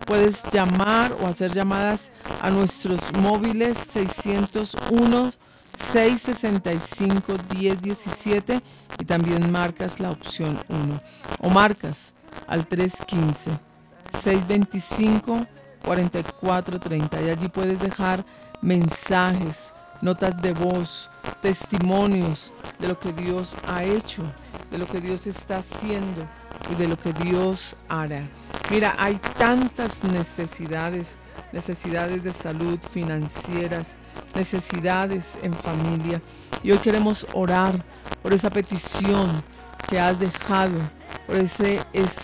puedes llamar o hacer llamadas a nuestros móviles 601-665-1017 y también marcas la opción 1 o marcas al 315-625-4430 y allí puedes dejar mensajes, notas de voz, testimonios de lo que Dios ha hecho, de lo que Dios está haciendo y de lo que Dios hará. Mira, hay tantas necesidades de salud, financieras, necesidades en familia. Y hoy queremos orar por esa petición que has dejado, por ese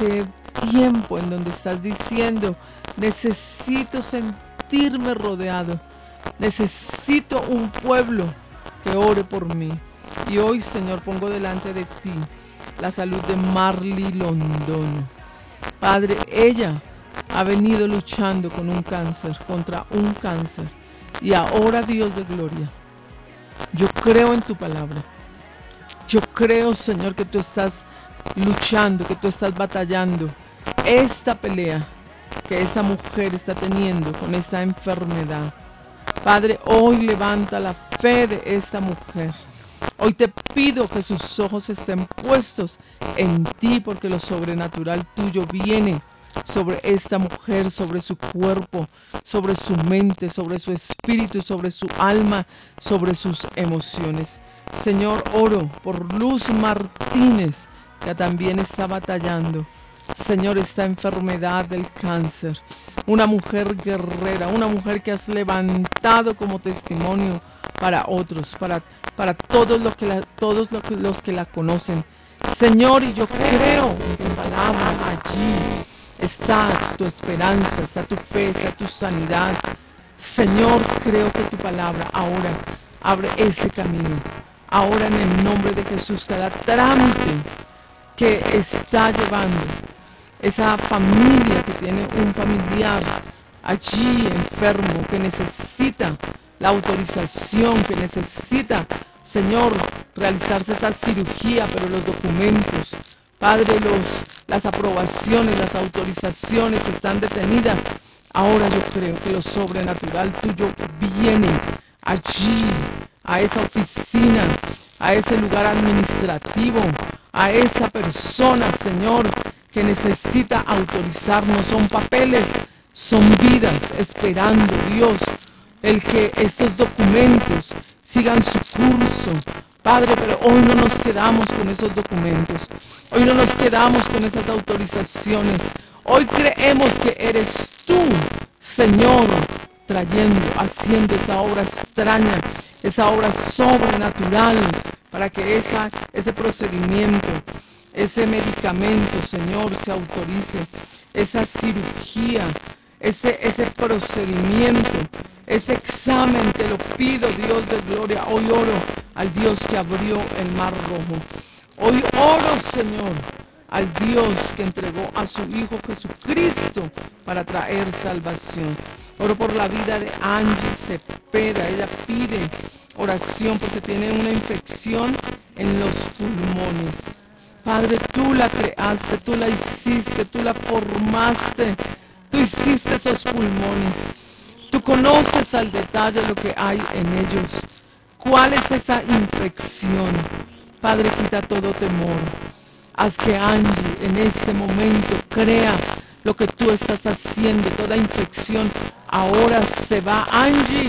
tiempo en donde estás diciendo, necesito sentirme rodeado, necesito un pueblo que ore por mí. Y hoy, Señor, pongo delante de ti la salud de Marley Londoño. Padre, ella ha venido luchando con un cáncer, contra un cáncer. Y ahora, Dios de gloria, yo creo en tu palabra. Yo creo, Señor, que tú estás luchando, que tú estás batallando esta pelea que esta mujer está teniendo con esta enfermedad. Padre, hoy levanta la fe de esta mujer. Hoy te pido que sus ojos estén puestos en ti, porque lo sobrenatural tuyo viene sobre esta mujer, sobre su cuerpo, sobre su mente, sobre su espíritu, sobre su alma, sobre sus emociones. Señor, oro por Luz Martínez, que también está batallando. Señor, esta enfermedad del cáncer. Una mujer guerrera, una mujer que has levantado como testimonio para otros, para todos los que la conocen. Señor, y yo creo que en palabra allí está tu esperanza, está tu fe, está tu sanidad. Señor, creo que tu palabra ahora abre ese camino. Ahora, en el nombre de Jesús, cada trámite que está llevando esa familia que tiene un familiar allí enfermo, que necesita la autorización, que necesita, Señor, realizarse esa cirugía, pero los documentos, Padre, las aprobaciones, las autorizaciones están detenidas. Ahora yo creo que lo sobrenatural tuyo viene allí, a esa oficina, a ese lugar administrativo, a esa persona, Señor, que necesita autorizar. No son papeles, son vidas esperando, Dios, el que estos documentos sigan su curso. Padre, pero hoy no nos quedamos con esos documentos. Hoy no nos quedamos con esas autorizaciones. Hoy creemos que eres tú, Señor, haciendo esa obra extraña, esa obra sobrenatural, para que ese procedimiento, ese medicamento, Señor, se autorice, esa cirugía, ese procedimiento, ese examen, te lo pido, Dios de gloria. Hoy oro al Dios que abrió el mar rojo. Hoy oro, Señor, al Dios que entregó a su Hijo Jesucristo para traer salvación. Oro por la vida de Angie Cepeda. Ella pide oración porque tiene una infección en los pulmones. Padre, tú la creaste, tú la hiciste, tú la formaste, tú hiciste esos pulmones. Tú conoces al detalle lo que hay en ellos. ¿Cuál es esa infección? Padre, quita todo temor. Haz que Angie en este momento crea lo que tú estás haciendo. Toda infección ahora se va. Angie,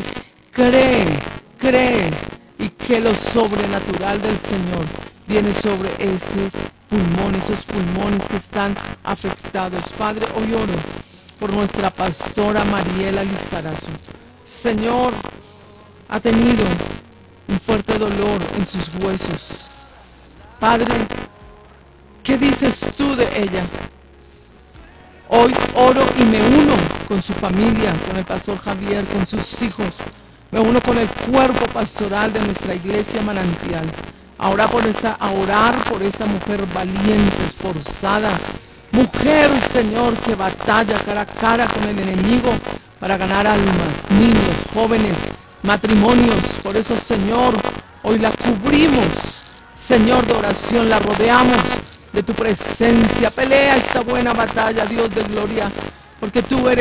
cree y que lo sobrenatural del Señor viene sobre ese pulmón, esos pulmones que están afectados. Padre, hoy oro por nuestra pastora Mariela Lizarazo. Señor, ha tenido un fuerte dolor en sus huesos. Padre, ¿qué dices tú de ella? Hoy oro y me uno con su familia, con el pastor Javier, con sus hijos. Me uno con el cuerpo pastoral de nuestra iglesia Manantial. A orar por esa mujer valiente, esforzada. Mujer, Señor, que batalla cara a cara con el enemigo para ganar almas, niños, jóvenes, matrimonios. Por eso, Señor, hoy la cubrimos, Señor, de oración, la rodeamos de tu presencia. Pelea esta buena batalla, Dios de gloria, porque tú eres